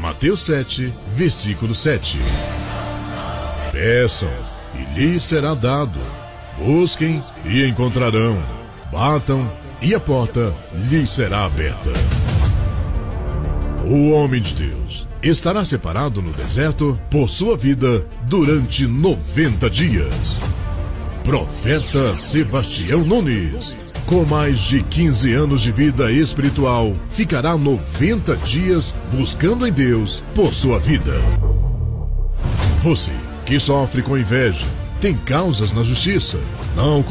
Mateus 7, versículo 7. Peçam e lhes será dado. Busquem e encontrarão. Batam e a porta lhes será aberta. O homem de Deus estará separado no deserto por sua vida durante 90 dias. Profeta Sebastião Nunes, com mais de 15 anos de vida espiritual, ficará 90 dias buscando em Deus por sua vida. Você que sofre com inveja, tem causas na justiça, não